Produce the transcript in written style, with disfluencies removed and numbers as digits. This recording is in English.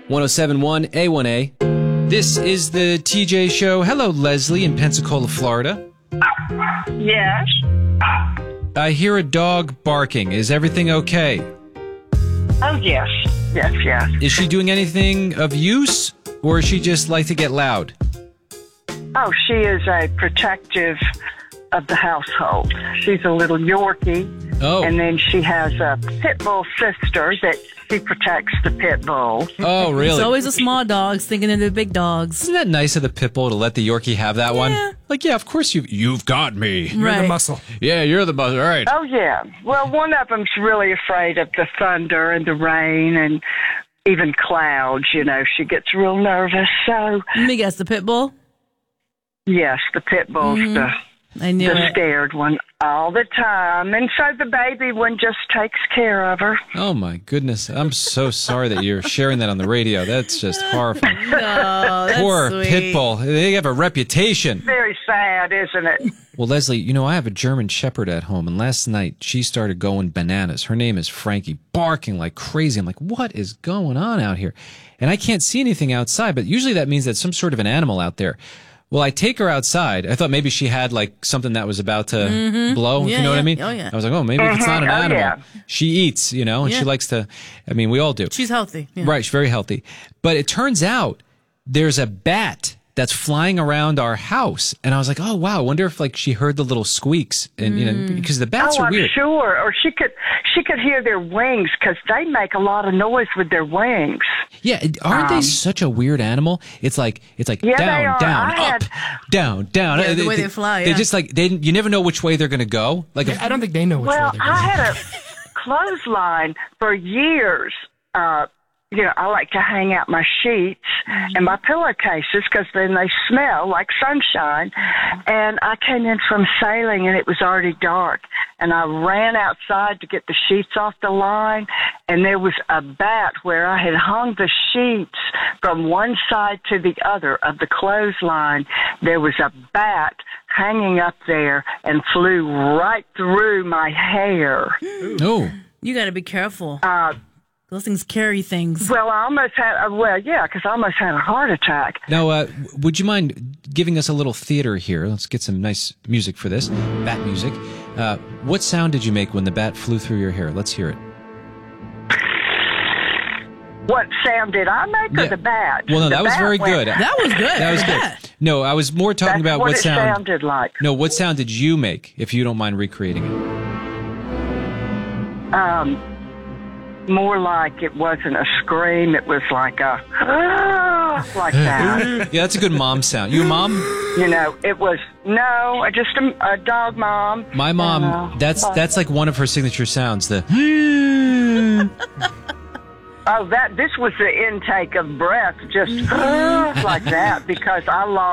1071 A1A. This is the TJ Show. Hello, Leslie in Pensacola, Florida. Yes. I hear a dog barking. Is everything okay? Oh, yes. Yes, yes. Is she doing anything of use, or is she just like to get loud? Oh, she is a protective of the household. She's a little Yorkie. Oh. And then she has a pit bull sister that she protects the pit bull. Oh, really? It's always the small dogs thinking of the big dogs. Isn't that nice of the pit bull to let the Yorkie have that one? Like, yeah, of course you've got me. You're The muscle. Yeah, you're the muscle. All right. Oh, yeah. Well, one of them's really afraid of the thunder and the rain and even clouds. You know, she gets real nervous. So, Let me guess, the pit bull? yes, the pit bull's I knew the it. scared one all the time. And so the baby one just takes care of her. Oh, my goodness. I'm so sorry that you're sharing that on the radio. That's just horrifying. Oh, that's Poor sweet. pit bull. They have a reputation. Very sad, isn't it? Well, Leslie, you know, I have a German Shepherd at home, and last night she started going bananas. Her name is Frankie, barking like crazy. I'm like, what is going on out here? And I can't see anything outside, but usually that means that's some sort of an animal out there. Well, I take her outside. I thought maybe she had like something that was about to blow. Yeah, you know what I yeah. mean? Oh, yeah. I was like, oh, maybe if it's not an Oh, animal. yeah. She eats, you know, and she Yeah. likes to, I mean, we all do. She's healthy. Yeah. Right, she's very healthy. But it turns out there's a bat that's flying around our house. And I was like, oh, wow, I wonder if like she heard the little squeaks. And, you know, because the bats Oh, are I'm weird. sure. Or she could hear their wings because they make a lot of noise with their wings. Yeah, aren't they such a weird animal? It's like Yeah, they down, are. down, I up, down, down. Yeah, the way they fly, They yeah. just like you never know which way they're going to go. Like I don't think they know which Well, way they're I going. had a clothesline for years. You know, I like to hang out my sheets and my pillowcases because then they smell like sunshine. And I came in from sailing and it was already dark. And I ran outside to get the sheets off the line. And there was a bat where I had hung the sheets from one side to the other of the clothesline. There was a bat hanging up there and flew right through my hair. oh, You got to be careful. Those things carry things. Well, I almost had, because I almost had a heart attack. now would you mind giving us a little theater here? Let's get some nice music for this bat music. What sound did you make when the bat flew through your hair? Let's hear it. What sound did I make or Yeah. the bat? Well, no, The that was bat very went- good. That was good. That was Yeah. good. No, I was more talking That's about what what it sound. sounded like. No, what sound did you make? If you don't mind recreating it. More like it wasn't a scream. It was like a, like that. Yeah, that's a good mom sound. You a mom? You know, it was, just a dog mom. My mom, And, that's like one of her signature sounds. The this was the intake of breath, just like that, because I lost